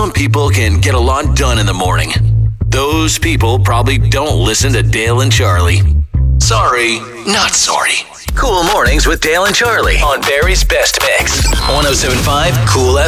Some people can get a lot done in the morning. Those people probably don't listen to Dale and Charlie. Sorry, not sorry. Cool Mornings with Dale and Charlie on Barry's Best Mix. 107.5 Cool